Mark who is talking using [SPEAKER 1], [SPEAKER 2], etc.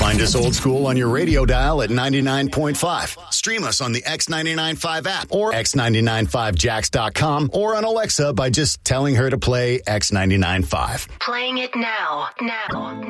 [SPEAKER 1] Find us old school on your radio dial at 99.5. Stream us on the X995 app or x995jax.com or on Alexa by just telling her to play X995.
[SPEAKER 2] Playing it now.